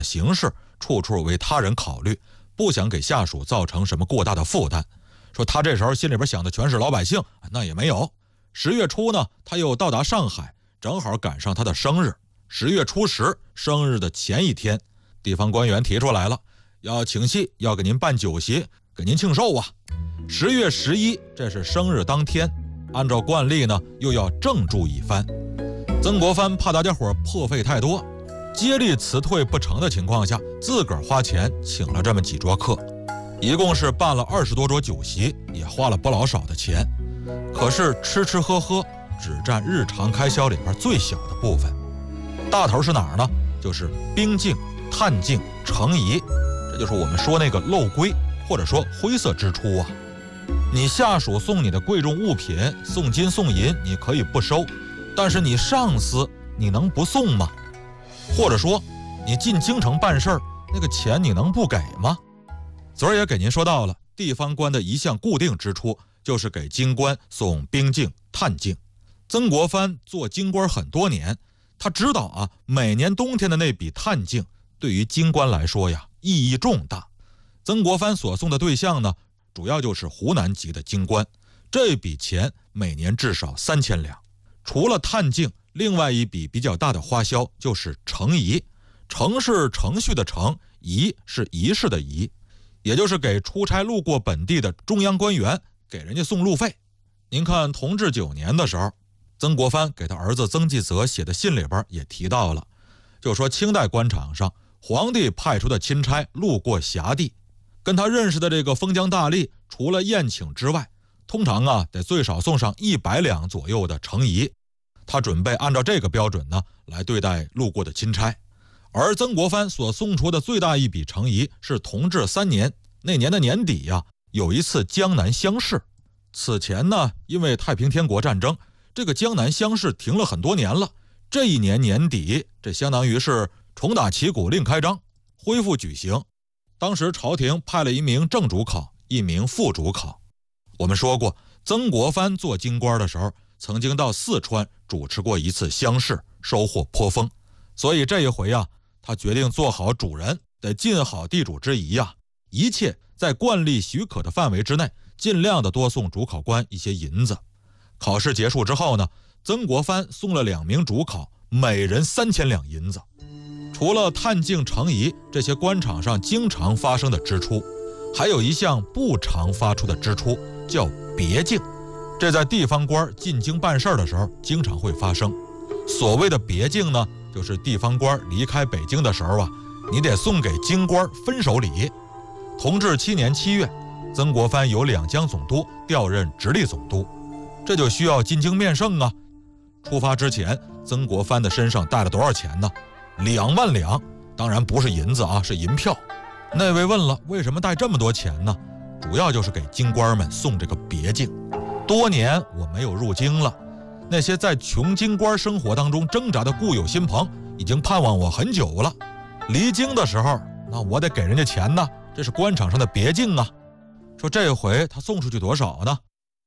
行事处处为他人考虑，不想给下属造成什么过大的负担。说他这时候心里边想的全是老百姓，那也没有。10月初呢，他又到达上海，正好赶上他的生日。10月初10，生日的前一天，地方官员提出来了，要请戏，要给您办酒席，给您庆寿啊。10月11，这是生日当天，按照惯例呢，又要郑祝一番。曾国藩怕大家伙破费太多，接力辞退不成的情况下，自个儿花钱请了这么几桌客，一共是办了20多桌酒席，也花了不老少的钱。可是吃吃喝喝只占日常开销里边最小的部分，大头是哪儿呢？就是兵竞、探竞、程仪，这就是我们说那个漏规或者说灰色支出啊。你下属送你的贵重物品，送金送银，你可以不收，但是你上司你能不送吗？或者说你进京城办事儿，那个钱你能不给吗？昨儿也给您说到了，地方官的一项固定支出就是给京官送兵竞、探竞。曾国藩做京官很多年，他知道啊，每年冬天的那笔探竞对于京官来说呀，意义重大。曾国藩所送的对象呢，主要就是湖南籍的京官，这笔钱每年至少3000两。除了探竞，另外一笔比较大的花销就是程仪。程是程序的程，仪是仪式的仪，也就是给出差路过本地的中央官员给人家送路费。您看同治9年的时候，曾国藩给他儿子曾纪泽写的信里边也提到了，就说清代官场上皇帝派出的钦差路过辖地，跟他认识的这个封疆大吏，除了宴请之外，通常啊得最少送上100两左右的程仪。他准备按照这个标准呢来对待路过的钦差。而曾国藩所送出的最大一笔程仪是同治3年，那年的年底呀，有一次江南乡试。此前呢，因为太平天国战争，这个江南乡试停了很多年了。这一年年底，这相当于是重打旗鼓另开张，恢复举行。当时朝廷派了一名正主考，一名副主考。我们说过，曾国藩做京官的时候，曾经到四川主持过一次乡试，收获颇丰。所以这一回啊，他决定做好主人，得尽好地主之谊啊，一切在惯例许可的范围之内，尽量的多送主考官一些银子。考试结束之后呢，曾国藩送了2名主考，每人3000两银子。除了探竞、程仪这些官场上经常发生的支出，还有一项不常发出的支出，叫别竞。这在地方官进京办事的时候经常会发生。所谓的别竞呢，就是地方官离开北京的时候啊，你得送给京官分手礼。同治7年7月，曾国藩由两江总督调任直隶总督，这就需要进京面圣啊。出发之前，曾国藩的身上带了多少钱呢？2万两，当然不是银子啊，是银票。那位问了，为什么带这么多钱呢？主要就是给京官们送这个别竞。多年我没有入京了，那些在穷京官生活当中挣扎的故友亲朋，已经盼望我很久了。离京的时候，那我得给人家钱呢，这是官场上的别竞啊。说这回他送出去多少呢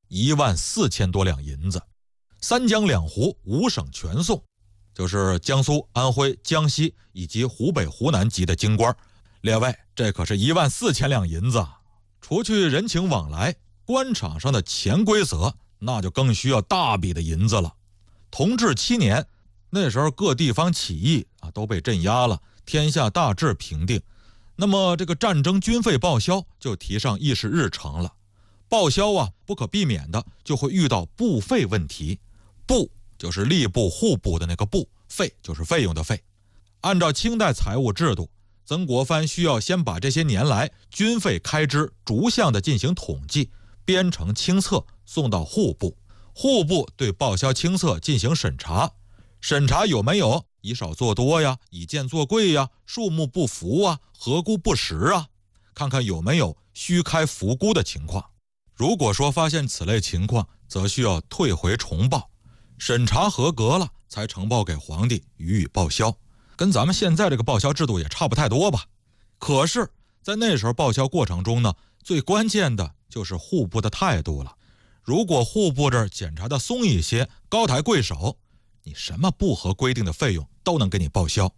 ？14000多两银子，3江2湖5省全送，就是江苏、安徽、江西以及湖北、湖南籍的京官。列位，这可是14000两银子，除去人情往来，官场上的潜规则，那就更需要大笔的银子了。同治7年，那时候各地方起义啊都被镇压了，天下大致平定。那么这个战争军费报销就提上议事日程了。报销啊，不可避免的就会遇到部费问题。部就是吏部、户部的那个部，费就是费用的费。按照清代财务制度，曾国藩需要先把这些年来军费开支逐项的进行统计，编成清册送到户部。户部对报销清册进行审查，审查有没有以少作多呀，以贱作贵呀，数目不符啊，合估不实啊，看看有没有虚开浮估的情况。如果说发现此类情况，则需要退回重报，审查合格了才呈报给皇帝予以报销，跟咱们现在这个报销制度也差不太多吧。可是在那时候报销过程中呢，最关键的就是户部的态度了。如果户部这儿检查的松一些，高抬贵手，你什么不合规定的费用都能给你报销。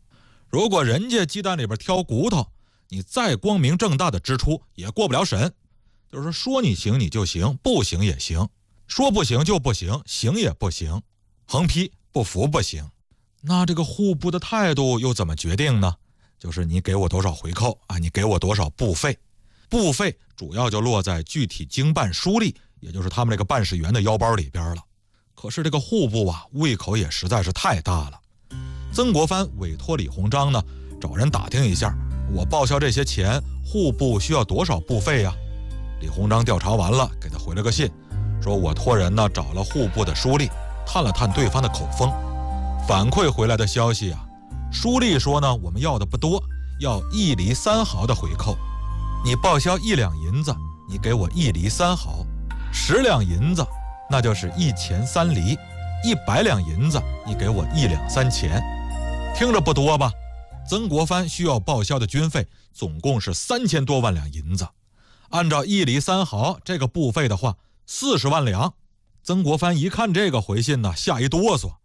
如果人家鸡蛋里边挑骨头，你再光明正大的支出也过不了审。就是说你行你就行，不行也行，说不行就不行，行也不行，横批不服不行。那这个户部的态度又怎么决定呢？就是你给我多少回扣啊，你给我多少部费。部费主要就落在具体经办书吏，也就是他们这个办事员的腰包里边了。可是这个户部啊，胃口也实在是太大了。曾国藩委托李鸿章呢，找人打听一下，我报销这些钱，户部需要多少部费呀？李鸿章调查完了，给他回了个信，说我托人呢找了户部的书吏，探了探对方的口风，反馈回来的消息啊，书吏说呢，我们要的不多，要1厘3毫的回扣。你报销1两银子，你给我1厘3毫；10两银子，那就是1钱3厘；100两银子，你给我1两3钱。听着不多吧？曾国藩需要报销的军费总共是3000多万两银子，按照1厘3毫这个部费的话，40万两。曾国藩一看这个回信呢，吓一哆嗦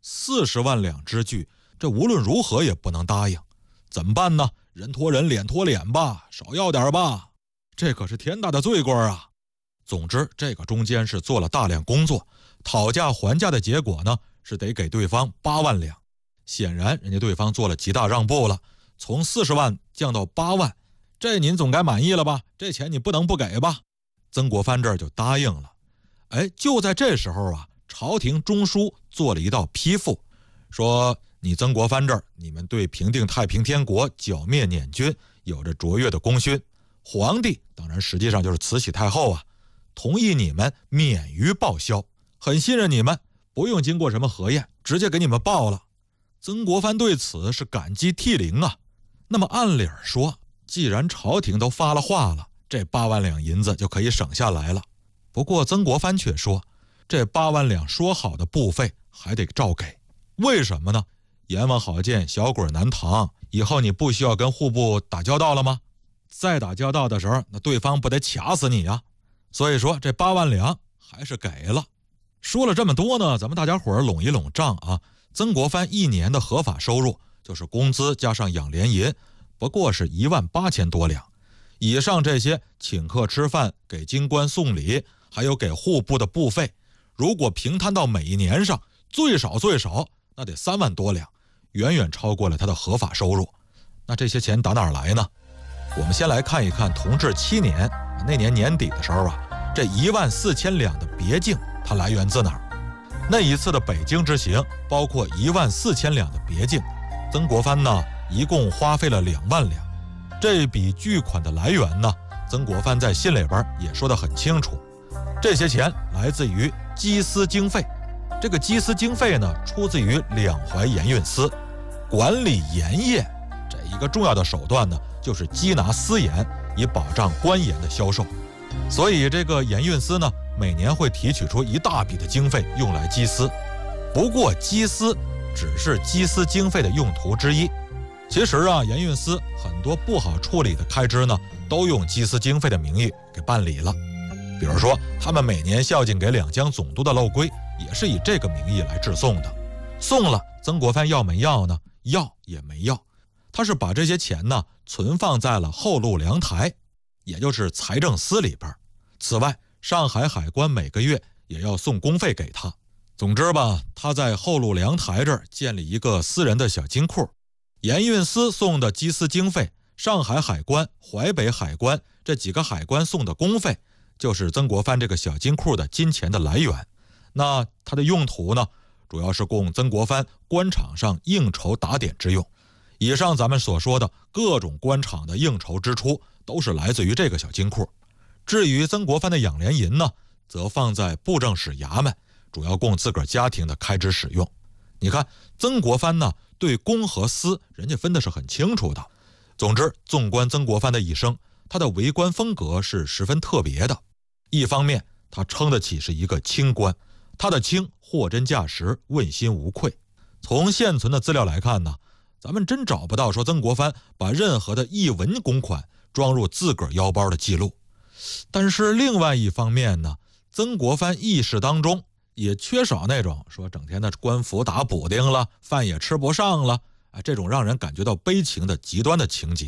，40万两之巨，这无论如何也不能答应，怎么办呢？人托人，脸托脸吧，少要点吧，这可是天大的罪过啊！总之，这个中间是做了大量工作，讨价还价的结果呢，是得给对方8万两。显然，人家对方做了极大让步了，从40万降到8万，这您总该满意了吧？这钱你不能不给吧？曾国藩这儿就答应了。就在这时候啊，朝廷中书做了一道批复，说你曾国藩这儿，你们对平定太平天国、剿灭捻军有着卓越的功勋，皇帝当然实际上就是慈禧太后啊，同意你们免于报销，很信任你们，不用经过什么核验，直接给你们报了。曾国藩对此是感激涕零啊。那么按理说，既然朝廷都发了话了，这8万两银子就可以省下来了。不过曾国藩却说，这8万两说好的部费还得照给。为什么呢？阎王好见，小鬼难逃，以后你不需要跟户部打交道了吗？再打交道的时候，那对方不得卡死你呀？所以说这8万两还是给了。说了这么多呢，咱们大家伙儿拢一拢账啊。曾国藩一年的合法收入，就是工资加上养廉银，不过是18000多两。以上这些请客吃饭、给京官送礼，还有给户部的部费，如果平摊到每一年上，最少那得3万多两，远远超过了他的合法收入。那这些钱打哪儿来呢？我们先来看一看同治7年那年年底的时候啊，这14000两的别境它来源自哪儿？那一次的北京之行，包括14000两的别境，曾国藩呢一共花费了2万两。这笔巨款的来源呢，曾国藩在信里边也说得很清楚，这些钱来自于缉私经费。这个缉私经费呢，出自于两淮盐运司，管理盐业这一个重要的手段呢，就是缉拿私盐，以保障官盐的销售。所以这个盐运司呢，每年会提取出一大笔的经费用来缉私。不过缉私只是缉私经费的用途之一，其实啊，盐运司很多不好处理的开支呢，都用缉私经费的名义给办理了。比如说，他们每年孝敬给两江总督的漏规，也是以这个名义来致送的。送了，曾国藩要没要呢？要也没要，他是把这些钱呢存放在了后路粮台，也就是财政司里边。此外，上海海关每个月也要送公费给他。总之吧，他在后路粮台这儿建立一个私人的小金库，盐运司送的缉私经费，上海海关、淮北海关这几个海关送的公费，就是曾国藩这个小金库的金钱的来源。那它的用途呢，主要是供曾国藩官场上应酬打点之用。以上咱们所说的各种官场的应酬支出，都是来自于这个小金库。至于曾国藩的养廉银呢，则放在布政使衙门，主要供自个儿家庭的开支使用。你看，曾国藩呢，对公和私人家分的是很清楚的。总之，纵观曾国藩的一生，他的为官风格是十分特别的。一方面，他称得起是一个清官，他的清货真价实，问心无愧。从现存的资料来看呢，咱们真找不到说曾国藩把任何的一文公款装入自个儿腰包的记录。但是另外一方面呢，曾国藩意识当中也缺少那种说整天的官府打补丁了，饭也吃不上了， 这种让人感觉到悲情的极端的情节。